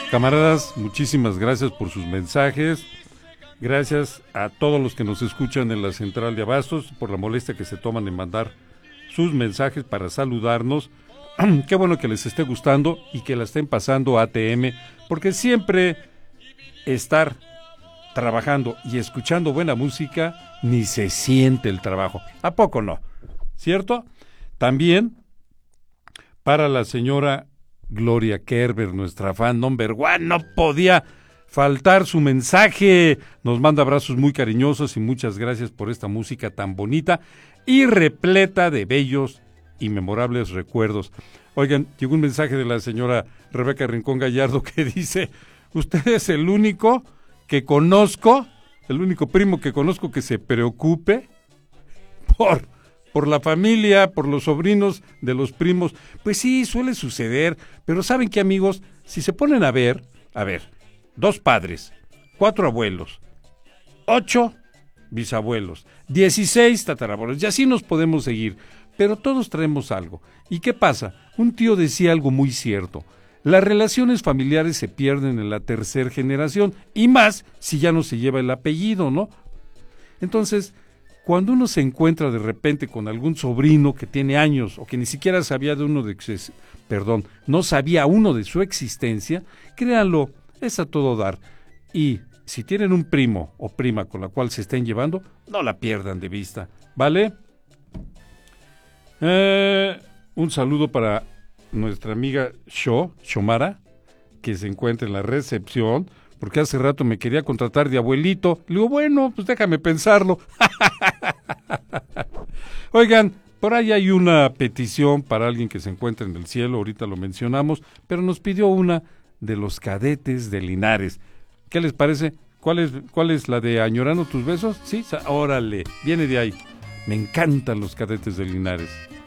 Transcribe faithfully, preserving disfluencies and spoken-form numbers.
Camaradas, muchísimas gracias por sus mensajes. Gracias a todos los que nos escuchan en la central de Abastos por la molestia que se toman en mandar sus mensajes para saludarnos. Qué bueno que les esté gustando y que la estén pasando A T M, porque siempre estar trabajando y escuchando buena música ni se siente el trabajo. ¿A poco no? ¿Cierto? También para la señora Gloria Kerber, nuestra fan number one, no podía faltar su mensaje. Nos manda abrazos muy cariñosos y muchas gracias por esta música tan bonita y repleta de bellos y memorables recuerdos. Oigan, llegó un mensaje de la señora Rebeca Rincón Gallardo que dice: usted es el único que conozco, el único primo que conozco que se preocupe por, por la familia, por los sobrinos de los primos. Pues sí, suele suceder, pero ¿saben qué, amigos? Si se ponen a ver, a ver, dos padres, cuatro abuelos, ocho bisabuelos, dieciséis tatarabuelos, y así nos podemos seguir, pero todos traemos algo. ¿Y qué pasa? Un tío decía algo muy cierto: las relaciones familiares se pierden en la tercera generación, y más si ya no se lleva el apellido, ¿no? Entonces, cuando uno se encuentra de repente con algún sobrino que tiene años, o que ni siquiera sabía de uno de, perdón, no sabía uno de su existencia, créanlo, es a todo dar. Y si tienen un primo o prima con la cual se estén llevando, no la pierdan de vista, ¿vale? Eh, un saludo para nuestra amiga Sho, Shomara, que se encuentra en la recepción, porque hace rato me quería contratar de abuelito. Le digo, bueno, pues déjame pensarlo. Oigan, por ahí hay una petición para alguien que se encuentra en el cielo, ahorita lo mencionamos, pero nos pidió una de los Cadetes de Linares. ¿Qué les parece? ¿Cuál es, cuál es la de Añorando tus besos? Sí, órale, viene de ahí. Me encantan los Cadetes de Linares.